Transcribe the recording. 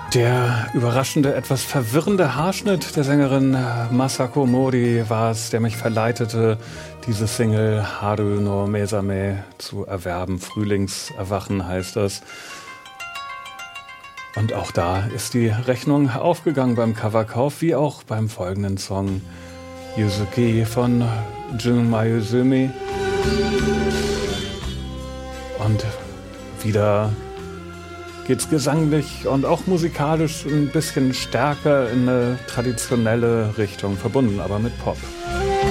Der überraschende, etwas verwirrende Haarschnitt der Sängerin Masako Mori war es, der mich verleitete, diese Single Haru no Mesame zu erwerben. Frühlingserwachen heißt das. Und auch da ist die Rechnung aufgegangen beim Coverkauf, wie auch beim folgenden Song Yuzuki von Jun Mayuzumi. Und wieder geht's gesanglich und auch musikalisch ein bisschen stärker in eine traditionelle Richtung, verbunden aber mit Pop.